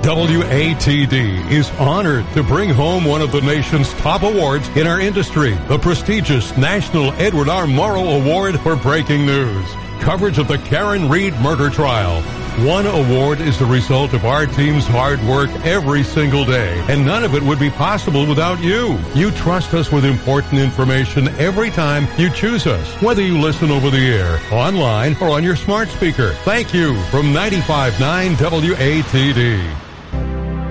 WATD is honored to bring home one of the nation's top awards in our industry, the prestigious National Edward R. Murrow Award for Breaking News. Coverage of the Karen Reed murder trial. One award is the result of our team's hard work every single day, and none of it would be possible without you. You trust us with important information every time you choose us, whether you listen over the air, online, or on your smart speaker. Thank you from 95.9 WATD.